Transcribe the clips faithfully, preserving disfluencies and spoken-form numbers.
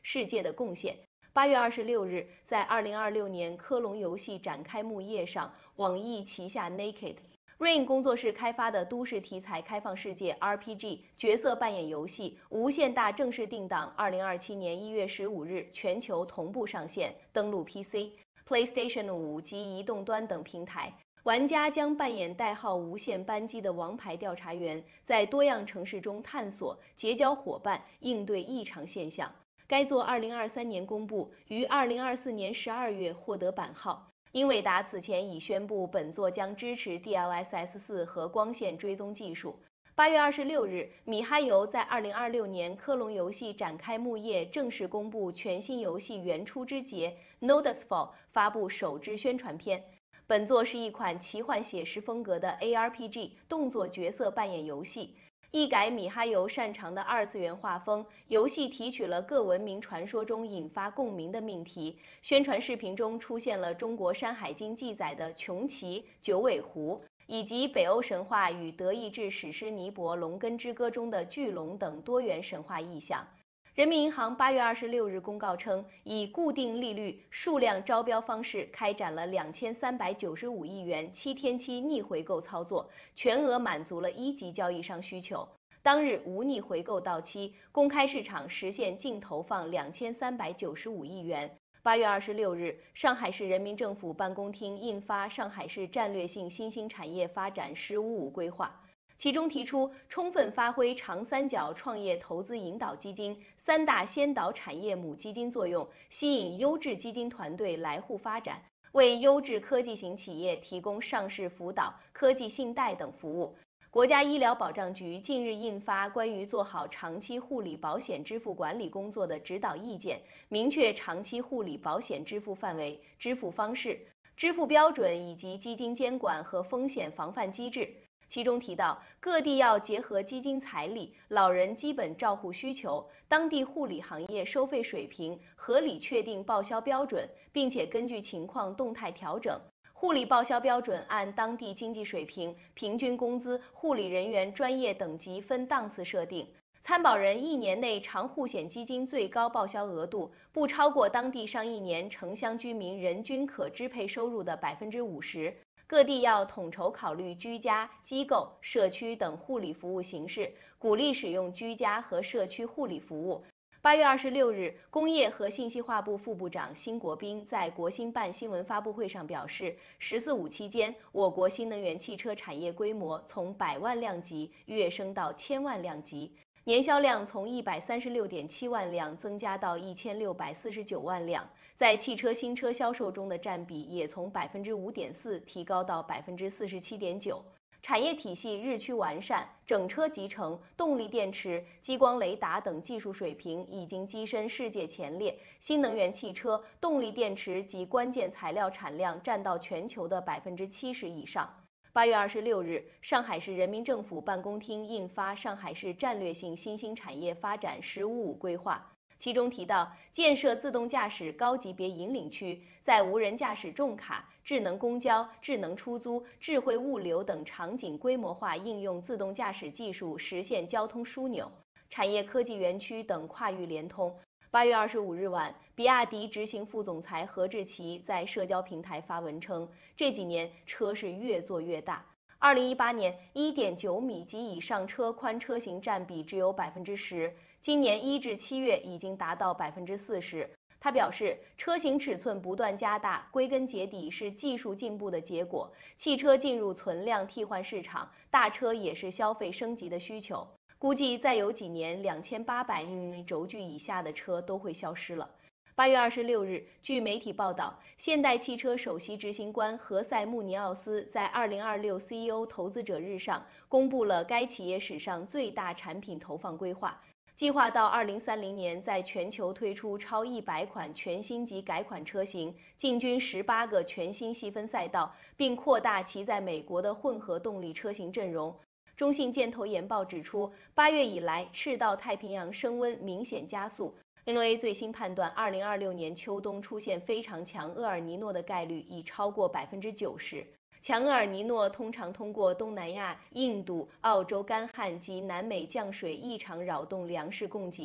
世界的贡献。八月二十六日，在二零二六年科隆游戏展开幕夜上，网易旗下 Naked。Rain 工作室开发的都市题材开放世界 R P G 角色扮演游戏《无限大》正式定档，二零二七年一月十五日全球同步上线，登陆 P C、PlayStation 五及移动端等平台。玩家将扮演代号无限班机的王牌调查员，在多样城市中探索、结交伙伴，应对异常现象。该作二零二三年公布，于二零二四年十二月获得版号。英伟达此前已宣布，本作将支持 D L S S 四和光线追踪技术。八月二十六日，米哈游在二零二六年科隆游戏展开幕夜正式公布全新游戏《原初之劫》Nodusfall， 发布首支宣传片。本作是一款奇幻写实风格的 A R P G 动作角色扮演游戏。一改米哈游擅长的二次元画风，游戏提取了各文明传说中引发共鸣的命题。宣传视频中出现了中国《山海经》记载的穷奇、九尾狐，以及北欧神话与德意志史诗尼伯龙根之歌中的巨龙等多元神话意象。人民银行八月二十六日公告称，以固定利率数量招标方式开展了两千三百九十五亿元七天期逆回购操作，全额满足了一级交易商需求。当日无逆回购到期，公开市场实现净投放两千三百九十五亿元。八月二十六日，上海市人民政府办公厅印发《上海市战略性新兴产业发展“十五五”规划》。其中提出，充分发挥长三角创业投资引导基金三大先导产业母基金作用，吸引优质基金团队来沪发展，为优质科技型企业提供上市辅导、科技信贷等服务。国家医疗保障局近日印发关于做好长期护理保险支付管理工作的指导意见，明确长期护理保险支付范围、支付方式、支付标准以及基金监管和风险防范机制。其中提到，各地要结合基金财力、老人基本照护需求、当地护理行业收费水平，合理确定报销标准，并且根据情况动态调整。护理报销标准按当地经济水平、平均工资、护理人员专业等级分档次设定。参保人一年内长护险基金最高报销额度不超过当地上一年城乡居民人均可支配收入的百分之五十。各地要统筹考虑居家、机构、社区等护理服务形式，鼓励使用居家和社区护理服务。八月二十六日，工业和信息化部副部长辛国斌在国新办新闻发布会上表示，“十四五”期间，我国新能源汽车产业规模从百万辆级跃升到千万辆级，年销量从一百三十六点七万辆增加到一千六百四十九万辆，在汽车新车销售中的占比也从百分之五点四提高到百分之四十七点九。产业体系日趋完善，整车集成、动力电池、激光雷达等技术水平已经跻身世界前列。新能源汽车、动力电池及关键材料产量占到全球的百分之七十以上。八月二十六日，上海市人民政府办公厅印发《上海市战略性新兴产业发展“十五五”规划》。其中提到，建设自动驾驶高级别引领区，在无人驾驶重卡、智能公交、智能出租、智慧物流等场景规模化应用自动驾驶技术，实现交通枢纽、产业科技园区等跨域联通。八月二十五日晚，比亚迪执行副总裁何志奇在社交平台发文称，这几年车是越做越大。二零一八年 一点九米及以上车宽车型占比只有百分之十，今年一至七月已经达到百分之四十。他表示，车型尺寸不断加大，归根结底是技术进步的结果。汽车进入存量替换市场，大车也是消费升级的需求。估计再有几年，两千八百米轴距以下的车都会消失了。八月二十六日，据媒体报道，现代汽车首席执行官何塞·穆尼奥斯在二零二六 C E O 投资者日上公布了该企业史上最大产品投放规划，计划到二零三零年在全球推出超一百款全新及改款车型，进军十八个全新细分赛道，并扩大其在美国的混合动力车型阵容。中信建投研报指出，八月以来，赤道太平洋升温明显加速。N O A 最新判断，二零二六年秋冬出现非常强厄尔尼诺的概率已超过百分之九十。强厄尔尼诺通常通过东南亚、印度、澳洲干旱及南美降水异常扰动粮食供给。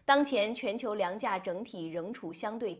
当前全球粮价整体仍处相对